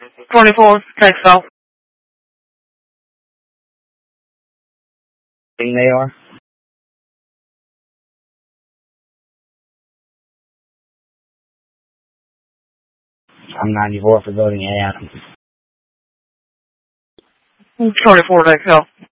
24, Texel. They are. I'm 94 for voting Adams. 24, Texel.